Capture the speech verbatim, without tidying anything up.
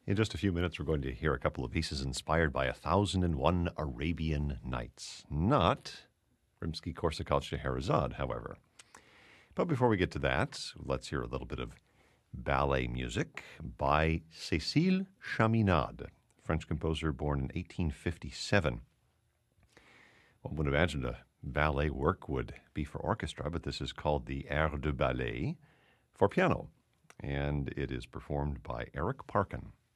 In just a few minutes, we're going to hear a couple of pieces inspired by A Thousand and One Arabian Nights. Not Rimsky-Korsakov Scheherazade, however. But before we get to that, let's hear a little bit of ballet music by Cécile Chaminade, French composer born in eighteen fifty-seven. One would imagine a ballet work would be for orchestra, but this is called the Air de Ballet for piano, and it is performed by Eric Parkin.